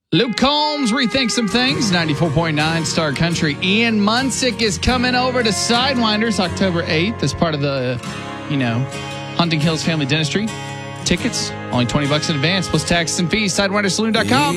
Luke Combs rethinks some things. 94.9 Star Country. Ian Munsick is coming over to Sidewinders October 8th as part of the, Hunting Hills Family Dentistry. Tickets, only $20 in advance, plus taxes and fees. SidewindersSaloon.com.